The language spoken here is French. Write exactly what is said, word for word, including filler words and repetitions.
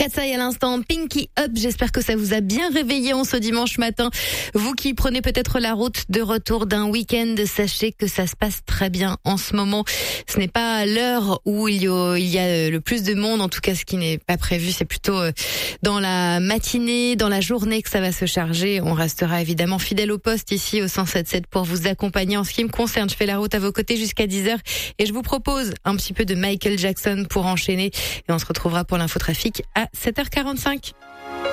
Katsai à l'instant, Pinky Up, j'espère que ça vous a bien réveillé en ce dimanche matin. Vous qui prenez peut-être la route de retour d'un week-end, sachez que ça se passe très bien en ce moment. Ce n'est pas l'heure où il y a, il y a le plus de monde, en tout cas ce qui n'est pas prévu, c'est plutôt dans la matinée, dans la journée que ça va se charger. On restera évidemment fidèle au poste ici au cent sept sept pour vous accompagner. En ce qui me concerne, je fais la route à vos côtés jusqu'à dix heures et je vous propose un petit peu de Michael Jackson pour enchaîner et on se retrouvera pour l'infotrafic à sept heures quarante-cinq.